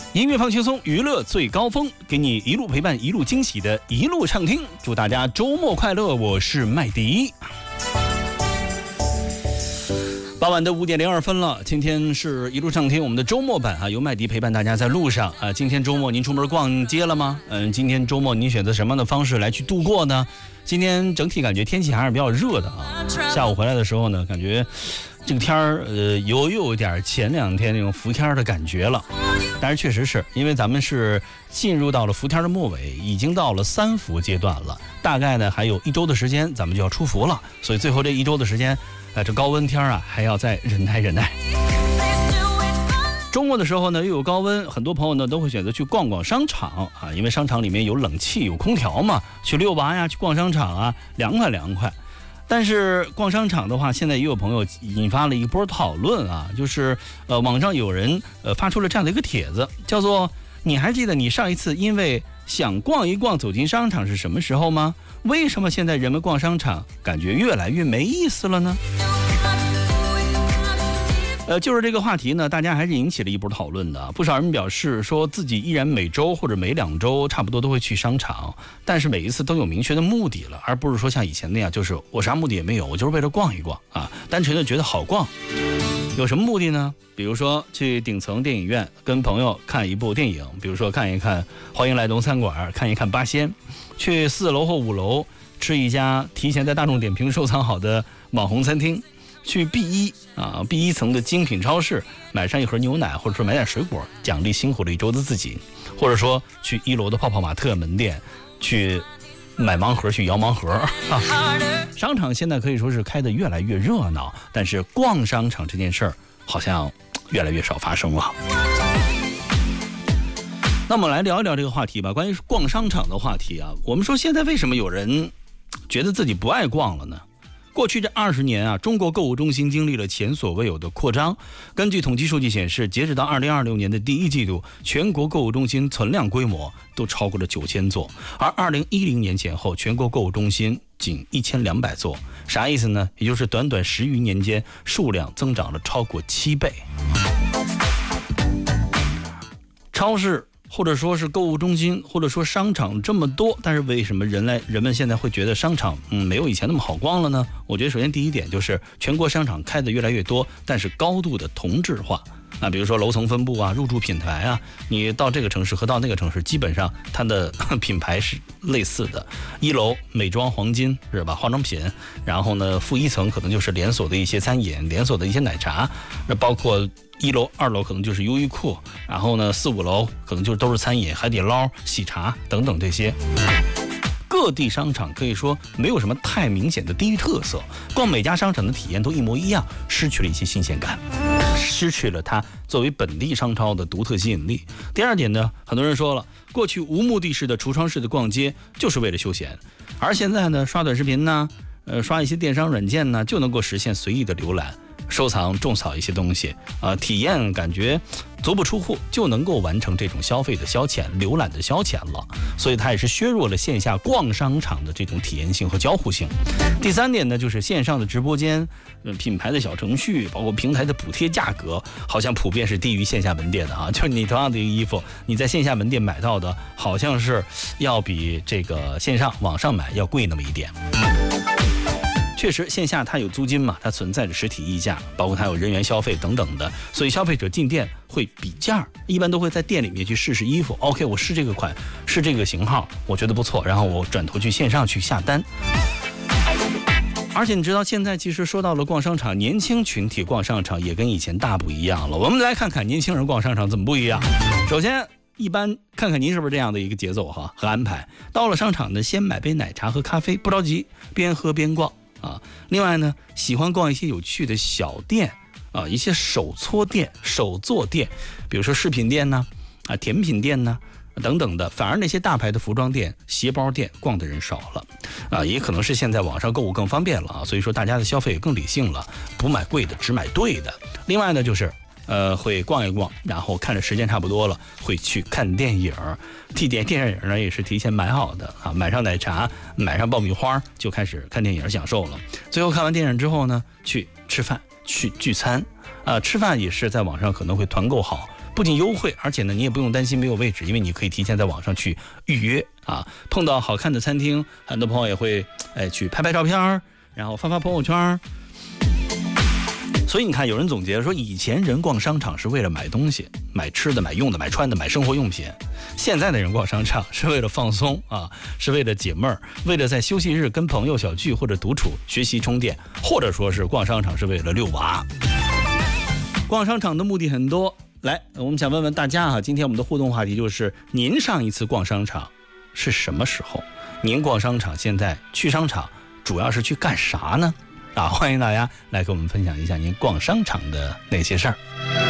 音乐放轻松，娱乐最高峰，给你一路陪伴，一路惊喜的一路畅听。祝大家周末快乐，我是麦迪。傍晚的5点02分了，今天是一路畅听我们的周末版啊，由麦迪陪伴大家在路上啊。今天周末您出门逛街了吗？今天周末您选择什么样的方式来去度过呢？今天整体感觉天气还是比较热的啊。下午回来的时候呢，感觉这个天儿又有点前2天那种伏天的感觉了。但是确实是因为咱们是进入到了伏天的末尾，已经到了3伏阶段了，大概呢还有1周的时间咱们就要出伏了，所以最后这1周的时间这高温天啊还要再忍耐。周末的时候呢又有高温，很多朋友呢都会选择去逛逛商场啊，因为商场里面有冷气有空调嘛，去遛娃呀，去逛商场啊，凉快。但是逛商场的话，现在也有朋友引发了一波讨论啊，就是网上有人发出了这样的一个帖子，叫做你还记得你上一次因为想逛一逛走进商场是什么时候吗？为什么现在人们逛商场感觉越来越没意思了呢？就是这个话题呢，大家还是引起了一波讨论的。不少人表示说自己依然每周或者每2周差不多都会去商场，但是每一次都有明确的目的了，而不是说像以前那样，就是我啥目的也没有，我就是为了逛一逛啊，单纯的觉得好逛。有什么目的呢？比如说去顶层电影院跟朋友看一部电影，比如说看一看《欢迎来东餐馆》，看一看《八仙》，去4楼或5楼吃一家提前在大众点评收藏好的网红餐厅，去 B1 层的精品超市买上一盒牛奶，或者说买点水果奖励辛苦了1周的自己，或者说去1楼的泡泡玛特门店去买盲盒，去摇盲盒商场现在可以说是开得越来越热闹，但是逛商场这件事儿好像越来越少发生了。那我们来聊一聊这个话题吧，关于逛商场的话题啊。我们说现在为什么有人觉得自己不爱逛了呢？过去这20年啊，中国购物中心经历了前所未有的扩张。根据统计数据显示，截止到2026年的第1季度，全国购物中心存量规模都超过了9000座，而2010年前后，全国购物中心仅1200座。啥意思呢？也就是短短10余年间，数量增长了超过7倍。超市或者说是购物中心或者说商场这么多，但是为什么人们现在会觉得商场没有以前那么好逛了呢？我觉得首先第一点就是全国商场开的越来越多，但是高度的同质化啊，比如说楼层分布啊，入驻品牌啊，你到这个城市和到那个城市基本上它的品牌是类似的。1楼美妆黄金是吧，化妆品，然后呢负1层可能就是连锁的一些餐饮，连锁的一些奶茶，那包括1楼2楼可能就是优衣库，然后呢4、5楼可能就都是餐饮，海底捞、喜茶等等这些。各地商场可以说没有什么太明显的地域特色，逛每家商场的体验都一模一样，失去了一些新鲜感，失去了它作为本地商超的独特吸引力。第二点呢，很多人说了，过去无目的式的橱窗式的逛街就是为了休闲，而现在呢，刷短视频呢，刷一些电商软件呢，就能够实现随意的浏览、收藏、种草一些东西体验感觉足不出户就能够完成这种消费的消遣、浏览的消遣了，所以它也是削弱了线下逛商场的这种体验性和交互性。第3点呢，就是线上的直播间、品牌的小程序，包括平台的补贴价格，好像普遍是低于线下门店的啊。就是你同样的一个衣服，你在线下门店买到的，好像是要比这个线上网上买要贵那么一点。确实线下它有租金嘛，它存在着实体溢价，包括它有人员消费等等的，所以消费者进店会比价，一般都会在店里面去试试衣服。 OK， 我试这个款，试这个型号，我觉得不错，然后我转头去线上去下单。而且你知道现在其实说到了逛商场，年轻群体逛商场也跟以前大不一样了。我们来看看年轻人逛商场怎么不一样。首先一般看看您是不是这样的一个节奏和安排，到了商场呢，先买杯奶茶和咖啡，不着急，边喝边逛另外呢，喜欢逛一些有趣的小店一些手搓店、手作店，比如说饰品店呢甜品店呢等等的。反而那些大牌的服装店、鞋包店逛的人少了也可能是现在网上购物更方便了所以说大家的消费也更理性了，不买贵的，只买对的。另外呢，就是会逛一逛，然后看着时间差不多了，会去看电影。电影呢也是提前买好的买上奶茶，买上爆米花，就开始看电影享受了。最后看完电影之后呢，去吃饭，去聚餐吃饭也是在网上可能会团购好， 不仅优惠，而且呢你也不用担心没有位置，因为你可以提前在网上去预约啊。碰到好看的餐厅，很多朋友也会去拍拍照片，然后发发朋友圈。所以你看，有人总结说，以前人逛商场是为了买东西，买吃的、买用的、买穿的、买生活用品。现在的人逛商场是为了放松啊，是为了解闷儿，为了在休息日跟朋友小聚或者独处、学习充电，或者说是逛商场是为了遛娃。逛商场的目的很多，来，我们想问问大家哈，今天我们的互动话题就是：您上一次逛商场是什么时候？您逛商场现在去商场主要是去干啥呢？欢迎大家来跟我们分享一下您逛商场的那些事儿。